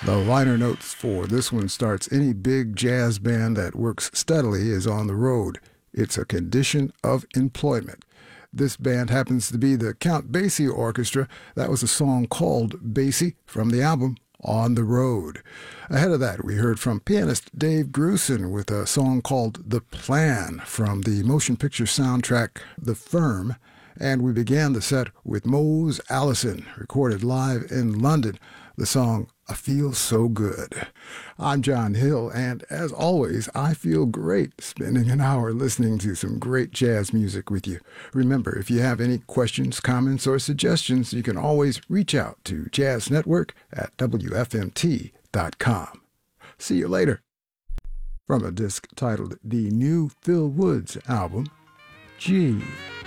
The liner notes for this one starts: any big jazz band that works steadily is on the road. It's a condition of employment. This band happens to be the Count Basie Orchestra. That was a song called Basie from the album On the Road. Ahead of that, we heard from pianist Dave Grusin with a song called The Plan from the motion picture soundtrack The Firm. And we began the set with Mose Allison, recorded live in London, the song I Feel So Good. I'm John Hill, and as always, I feel great spending an hour listening to some great jazz music with you. Remember, if you have any questions, comments, or suggestions, you can always reach out to Jazz Network at WFMT.com. See you later. From a disc titled The New Phil Woods Album, G.